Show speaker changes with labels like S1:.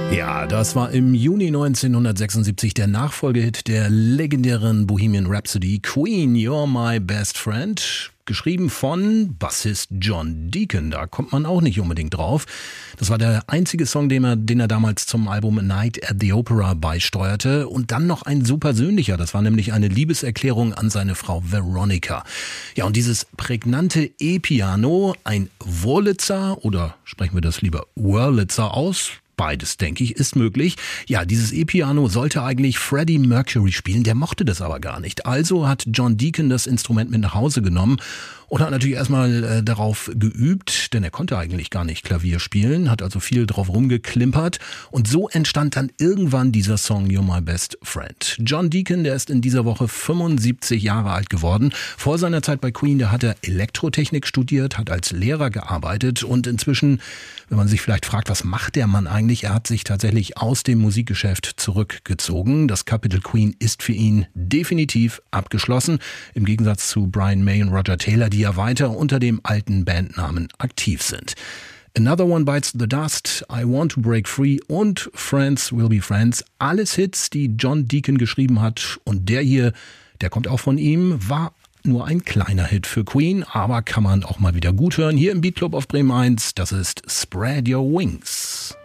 S1: Ja, das war im Juni 1976 der Nachfolgehit der legendären Bohemian Rhapsody Queen, You're My Best Friend. Geschrieben von Bassist John Deacon, da kommt man auch nicht unbedingt drauf. Das war der einzige Song, den er damals zum Album A Night at the Opera beisteuerte. Und dann noch ein so persönlicher, das war nämlich eine Liebeserklärung an seine Frau Veronica. Ja, und dieses prägnante E-Piano, ein Wurlitzer, oder sprechen wir das lieber Wurlitzer aus? Beides, denke ich, ist möglich. Ja, dieses E-Piano sollte eigentlich Freddie Mercury spielen, der mochte das aber gar nicht. Also hat John Deacon das Instrument mit nach Hause genommen und hat natürlich erstmal darauf geübt, denn er konnte eigentlich gar nicht Klavier spielen, hat also viel drauf rumgeklimpert und so entstand dann irgendwann dieser Song You're My Best Friend. John Deacon, der ist in dieser Woche 75 Jahre alt geworden. Vor seiner Zeit bei Queen, da hat er Elektrotechnik studiert, hat als Lehrer gearbeitet und inzwischen, wenn man sich vielleicht fragt, was macht der Mann eigentlich? Er hat sich tatsächlich aus dem Musikgeschäft zurückgezogen. Das Kapitel Queen ist für ihn definitiv abgeschlossen. Im Gegensatz zu Brian May und Roger Taylor, die ja weiter unter dem alten Bandnamen aktiv sind. Another One Bites the Dust, I Want to Break Free und Friends Will Be Friends. Alles Hits, die John Deacon geschrieben hat. Und der hier, der kommt auch von ihm, war nur ein kleiner Hit für Queen, aber kann man auch mal wieder gut hören. Hier im Beat Club auf Bremen 1, das ist Spread Your Wings.